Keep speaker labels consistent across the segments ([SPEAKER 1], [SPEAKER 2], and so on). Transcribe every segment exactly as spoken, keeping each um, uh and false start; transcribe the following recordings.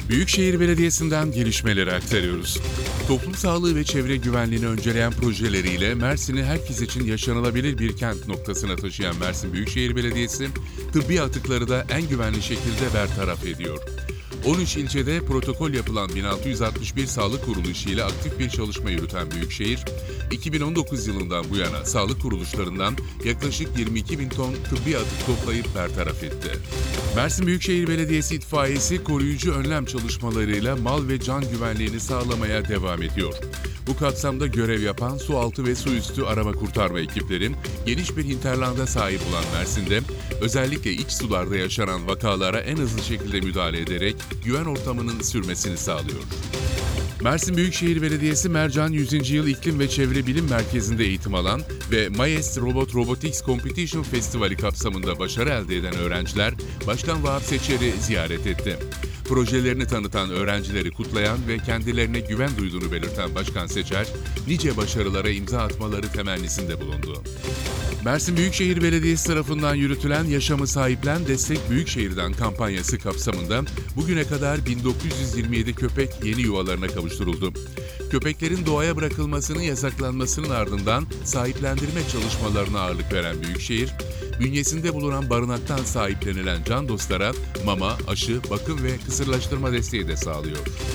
[SPEAKER 1] Büyükşehir Belediyesi'nden gelişmeleri aktarıyoruz. Toplum sağlığı ve çevre güvenliğini önceleyen projeleriyle Mersin'i herkes için yaşanılabilir bir kent noktasına taşıyan Mersin Büyükşehir Belediyesi, tıbbi atıkları da en güvenli şekilde bertaraf ediyor. on üç ilçede protokol yapılan bin altı yüz altmış bir sağlık kuruluşu ile aktif bir çalışma yürüten Büyükşehir, iki bin on dokuz yılından bu yana sağlık kuruluşlarından yaklaşık yirmi iki bin ton tıbbi atık toplayıp bertaraf etti. Mersin Büyükşehir Belediyesi itfaiyesi koruyucu önlem çalışmalarıyla mal ve can güvenliğini sağlamaya devam ediyor. Bu kapsamda görev yapan su altı ve su üstü arama kurtarma ekipleri geniş bir hinterlanda sahip olan Mersin'de özellikle iç sularda yaşanan vakalara en hızlı şekilde müdahale ederek güven ortamının sürmesini sağlıyor. Mersin Büyükşehir Belediyesi Mercan yüzüncü Yıl İklim ve Çevre Bilim Merkezi'nde eğitim alan ve Mayes Robot Robotics Competition Festivali kapsamında başarı elde eden öğrenciler Başkan Vahap Seçer'i ziyaret etti. Projelerini tanıtan öğrencileri kutlayan ve kendilerine güven duyduğunu belirten Başkan Seçer, nice başarılara imza atmaları temennisinde bulundu. Mersin Büyükşehir Belediyesi tarafından yürütülen Yaşamı Sahiplen Destek Büyükşehir'den kampanyası kapsamında bugüne kadar bin dokuz yüz yirmi yedi köpek yeni yuvalarına kavuşturuldu. Köpeklerin doğaya bırakılmasının yasaklanmasının ardından sahiplendirme çalışmalarına ağırlık veren Büyükşehir, bünyesinde bulunan barınaktan sahiplenilen can dostlara mama, aşı, bakım ve kısırlaştırma desteği de sağlıyor.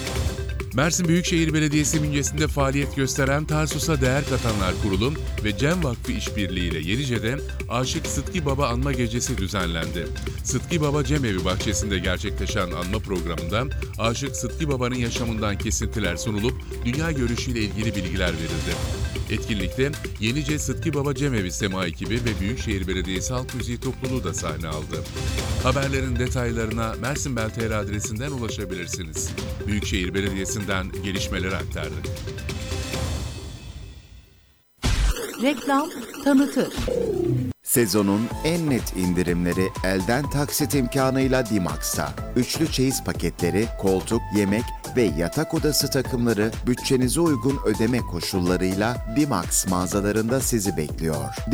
[SPEAKER 1] Mersin Büyükşehir Belediyesi bünyesinde faaliyet gösteren Tarsus'a Değer Katanlar Kurulu ve Cem Vakfı işbirliğiyle Yenice'de Aşık Sıtkı Baba Anma Gecesi düzenlendi. Sıtkı Baba Cemevi bahçesinde gerçekleşen anma programında Aşık Sıtkı Baba'nın yaşamından kesintiler sunulup dünya görüşüyle ilgili bilgiler verildi. Etkinlikte Yenice Sıtkı Baba Cemevi Sema ekibi ve Büyükşehir Belediyesi Halk Müziği Topluluğu da sahne aldı. Haberlerin detaylarına mersinbel nokta t r adresinden ulaşabilirsiniz. Büyükşehir Belediyesi'nden gelişmeleri aktardık.
[SPEAKER 2] Reklam tanıtır.
[SPEAKER 3] Sezonun en net indirimleri elden taksit imkanıyla Dimax'ta. Üçlü çeyiz paketleri, koltuk, yemek ve yatak odası takımları bütçenize uygun ödeme koşullarıyla Dimax mağazalarında sizi bekliyor.